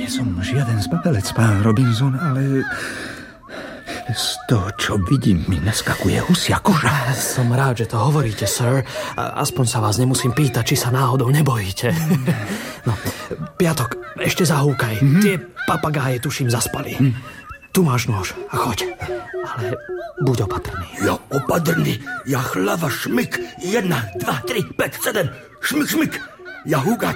som žiaden zbabelec, pán Robinson, ale z toho, čo vidím, mi naskakuje husia koža. Som rád, že to hovoríte, sir. Aspoň sa vás nemusím pýtať, či sa náhodou nebojíte. No, Piatok, ešte zahúkaj. Tie papagáje, tuším, zaspali. Tu máš nôž a choď. Ale buď opatrný. Ja opatrný. Ja hlava šmyk. 1, 2, 3, 5, 7. Šmyk, šmyk. Ja húkať.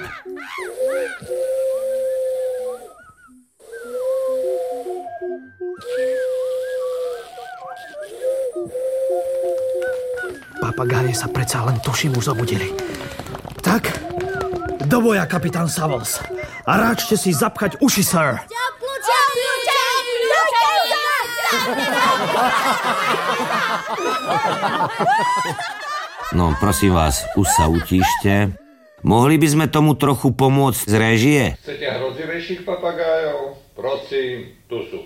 Papagáje sa predsa len tuším už zobudili. Tak, do boja, kapitán Savills. A ráčte si zapchať uši, sir. No, prosím vás, už sa utíšte. Mohli by sme tomu trochu pomôcť z réžie? Chcete hrozivejších papagájov? Prosím, tu sú.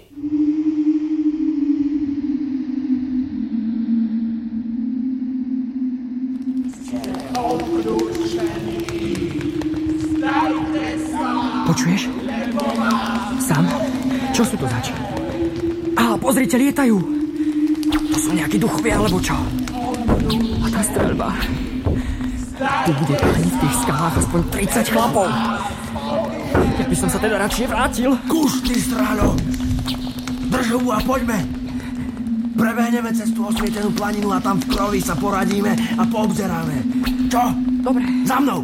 Počuješ? Sam? Čo sú to zač? Á, pozrite, lietajú. To sú nejakí duchovia, alebo čo? A tá streľba. Tu bude pániť v tých skalách aspoň 30 chlapov. Ja by som sa teda radšej vrátil. Kuš, ty stráľo. Drž hubu a poďme. Prebehneme cez tú osvietenú planinu a tam v krovi sa poradíme a poobzeráme. Čo? Dobre. Za mnou.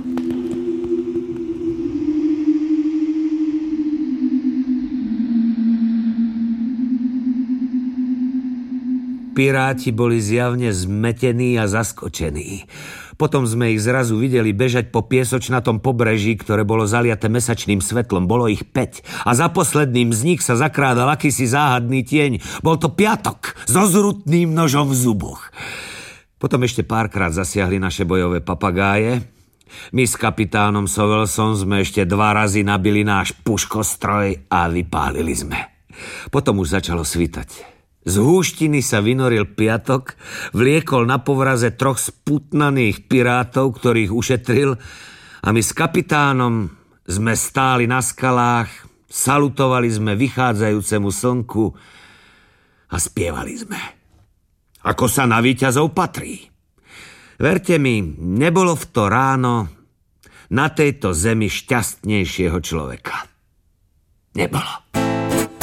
Piráti boli zjavne zmetení a zaskočení. Potom sme ich zrazu videli bežať po piesočnatom pobreží, ktoré bolo zaliaté mesačným svetlom. Bolo ich 5. A za posledným z nich sa zakrádal akýsi záhadný tieň. Bol to Piatok so zrutným nožom v zuboch. Potom ešte párkrát zasiahli naše bojové papagáje. My s kapitánom Savillsom sme ešte 2 razy nabili náš puškostroj a vypálili sme. Potom už začalo svitať. Z húštiny sa vynoril Piatok, vliekol na povraze 3 sputnaných pirátov, ktorých ušetril, a my s kapitánom sme stáli na skalách, salutovali sme vychádzajúcemu slnku a spievali sme. Ako sa na víťazov patrí. Verte mi, nebolo v to ráno na tejto zemi šťastnejšieho človeka. Nebolo.